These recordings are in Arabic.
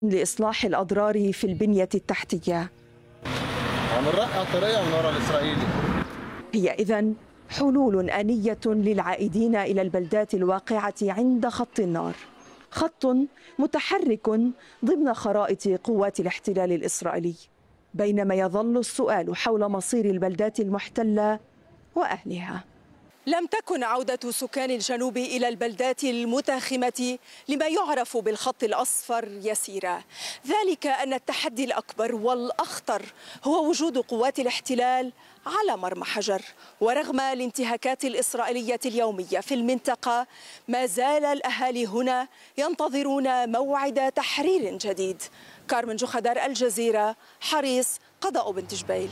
لإصلاح الأضرار في البنية التحتية. عم نرقع طريقة من وراء الإسرائيلي. هي إذن حلول آنية للعائدين إلى البلدات الواقعة عند خط النار، خط متحرك ضمن خرائط قوات الاحتلال الإسرائيلي، بينما يظل السؤال حول مصير البلدات المحتلة وأهلها. لم تكن عودة سكان الجنوب إلى البلدات المتاخمة لما يعرف بالخط الأصفر يسيرة، ذلك أن التحدي الأكبر والأخطر هو وجود قوات الاحتلال على مرمى حجر. ورغم الانتهاكات الإسرائيلية اليومية في المنطقة، ما زال الأهالي هنا ينتظرون موعد تحرير جديد. كارمن جوخدار، الجزيرة، حريص، قضاء بنت جبيل.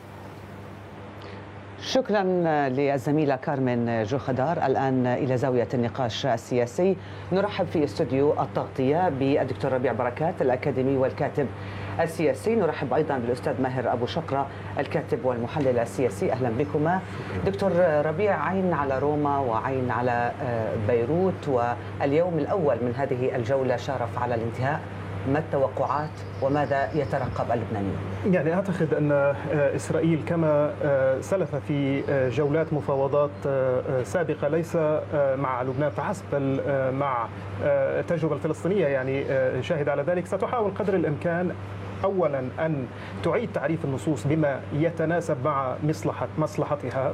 شكرا للزميلة كارمن جوخدار. الآن إلى زاوية النقاش السياسي، نرحب في استوديو التغطية بالدكتور ربيع بركات الأكاديمي والكاتب السياسي، نرحب أيضا بالأستاذ ماهر أبو شقرة الكاتب والمحلل السياسي. أهلا بكما. دكتور ربيع، عين على روما وعين على بيروت، واليوم الأول من هذه الجولة شارف على الانتهاء. ما التوقعات وماذا يترقب اللبنانيون؟ يعني أعتقد أن إسرائيل كما سلف في جولات مفاوضات سابقة ليس مع لبنان فحسب بل مع التجربة الفلسطينية، يعني شاهد على ذلك، ستحاول قدر الإمكان أولا أن تعيد تعريف النصوص بما يتناسب مع مصلحتها،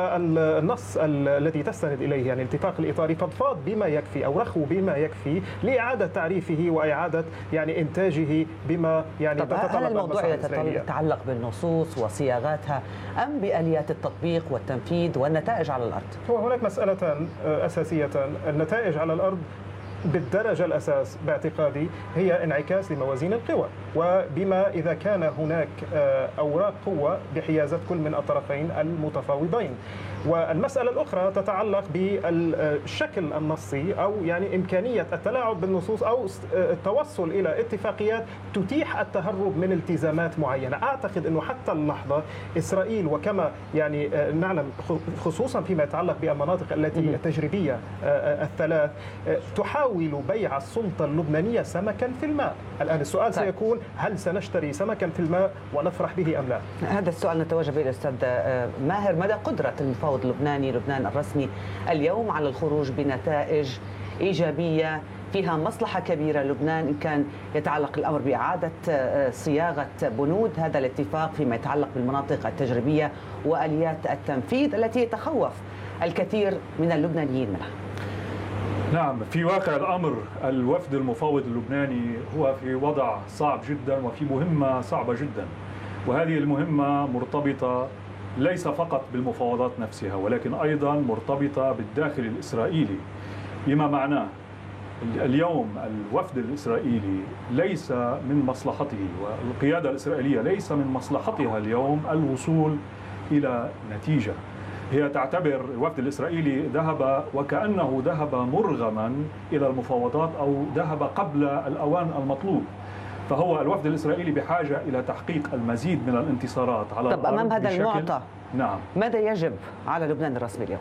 والنص الذي تستند إليه يعني الاتفاق الإطاري فضفاض بما يكفي أو رخو بما يكفي لإعادة تعريفه وإعادة يعني إنتاجه بما يعني تتطلب. هل الموضوع يتعلق بالنصوص وصياغاتها أم بآليات التطبيق والتنفيذ والنتائج على الأرض؟ هو هناك مسألة أساسية. النتائج على الأرض بالدرجة الأساس باعتقادي هي انعكاس لموازين القوى، وبما إذا كان هناك أوراق قوة بحيازة كل من الطرفين المتفاوضين. والمسألة الأخرى تتعلق بالشكل النصي أو يعني إمكانية التلاعب بالنصوص أو التوصل إلى اتفاقيات تتيح التهرب من التزامات معينة. أعتقد أنه حتى اللحظة إسرائيل وكما يعني نعلم خصوصا فيما يتعلق بالمناطق التي التجريبية الثلاث تحاول بيع السلطة اللبنانية سمكا في الماء. الآن السؤال سيكون هل سنشتري سمكا في الماء ونفرح به أم لا؟ هذا السؤال نتوجه به الأستاذ ماهر. مدى قدرة المفاوض اللبناني لبنان الرسمي اليوم على الخروج بنتائج إيجابية فيها مصلحة كبيرة لبنان، إن كان يتعلق الأمر بإعادة صياغة بنود هذا الاتفاق فيما يتعلق بالمناطق التجريبية وآليات التنفيذ التي يتخوف الكثير من اللبنانيين منها؟ نعم، في واقع الأمر الوفد المفاوض اللبناني هو في وضع صعب جدا وفي مهمة صعبة جدا، وهذه المهمة مرتبطة ليس فقط بالمفاوضات نفسها ولكن أيضا مرتبطة بالداخل الإسرائيلي، بما معناه اليوم الوفد الإسرائيلي ليس من مصلحته والقيادة الإسرائيلية ليس من مصلحتها اليوم الوصول إلى نتيجة. هي تعتبر الوفد الإسرائيلي ذهب وكأنه ذهب مرغما إلى المفاوضات أو ذهب قبل الأوان المطلوب، فهو الوفد الإسرائيلي بحاجة إلى تحقيق المزيد من الانتصارات على الأرض. أمام هذا المعطى نعم، ماذا يجب على لبنان الرسمي اليوم؟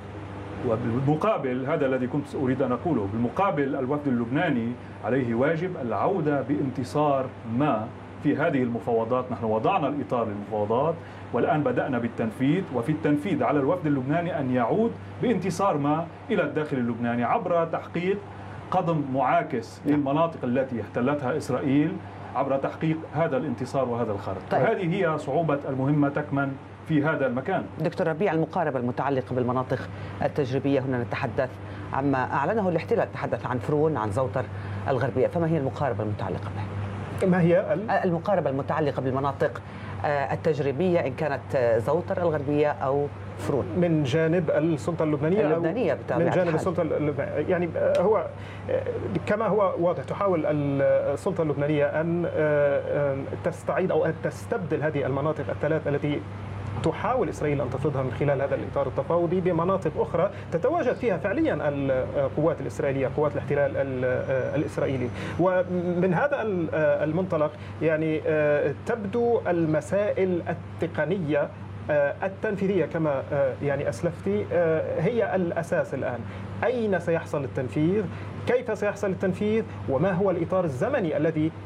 وبالمقابل هذا الذي كنت أريد أن أقوله، بالمقابل الوفد اللبناني عليه واجب العودة بانتصار ما في هذه المفاوضات. نحن وضعنا الإطار للمفاوضات والآن بدأنا بالتنفيذ، وفي التنفيذ على الوفد اللبناني أن يعود بانتصار ما إلى الداخل اللبناني عبر تحقيق قضم معاكس للمناطق التي احتلتها إسرائيل عبر تحقيق هذا الانتصار وهذا الخرط. طيب. وهذه هي صعوبة المهمة تكمن في هذا المكان. دكتور ربيع، المقاربة المتعلقة بالمناطق التجريبية هنا نتحدث عما أعلنه الاحتلال، نتحدث عن فرون، عن زوتر الغربية، فما هي المقاربة المتعلقة بها؟ ما هي المقاربة المتعلقة بالمناطق التجريبية إن كانت زوتر الغربية أو فرون من جانب السلطة اللبنانية من جانب السلطة اللبنانية؟ يعني هو كما هو واضح تحاول السلطة اللبنانية أن تستعيد أو أن تستبدل هذه المناطق الثلاث التي تحاول إسرائيل أن تفرضها من خلال هذا الإطار التفاوضي بمناطق أخرى تتواجد فيها فعليا القوات الإسرائيلية، قوات الاحتلال الإسرائيلي. ومن هذا المنطلق يعني تبدو المسائل التقنية التنفيذية كما يعني أسلفتي هي الأساس الآن. أين سيحصل التنفيذ؟ كيف سيحصل التنفيذ وما هو الإطار الزمني الذي